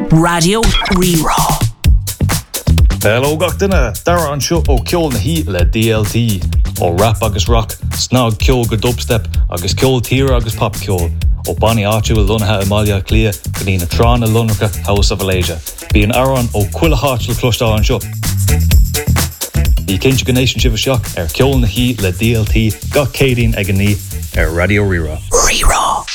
Radio Rerá. Hello gachtainna, dara an seo ó ceol na hí le DLT, ó rap agus rock, snog ceol go dubstep, agus ceol tíre agus pop ceol, ó Bonnie áitiú lunathe Amalia Clia, go ní na trán na lunracha House of Malaysia. Bí an aran ó cuila háit le clostá an seo. Ní cinse go nation sibh seach ceol na hí le DLT, gach cédín ag an ní Radio Rerá. Rerá.